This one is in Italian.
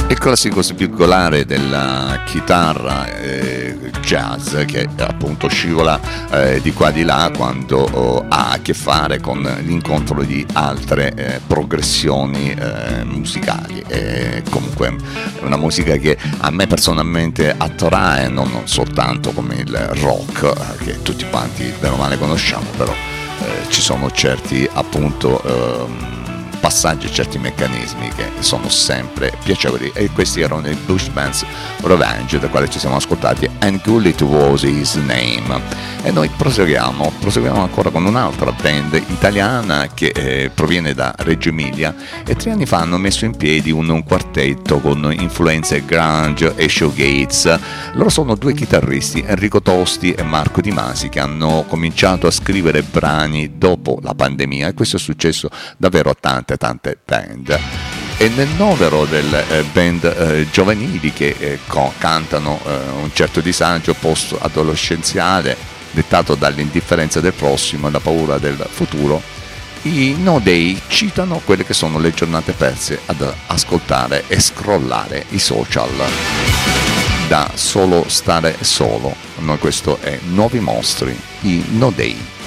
Il classico svirgolare della chitarra jazz che appunto scivola di qua di là quando ha a che fare con l'incontro di altre progressioni musicali. Comunque è una musica che a me personalmente attrae, non soltanto come il rock che tutti quanti bene o male conosciamo, però ci sono certi appunto passaggi, certi meccanismi che sono sempre piacevoli, e questi erano i Bush Band's Revenge, da quale ci siamo ascoltati And Gullit Was His Name. E noi proseguiamo ancora con un'altra band italiana che proviene da Reggio Emilia, e 3 anni fa hanno messo in piedi un quartetto con influenze grunge e shoegaze. Loro sono 2 chitarristi, Enrico Tosti e Marco Di Masi, che hanno cominciato a scrivere brani dopo la pandemia, e questo è successo davvero a tante band. E nel novero delle band giovanili che cantano un certo disagio post-adolescenziale dettato dall'indifferenza del prossimo e la paura del futuro, i No Day citano quelle che sono le giornate perse ad ascoltare e scrollare i social. Da solo stare solo, questo è Nuovi Mostri, i No Day.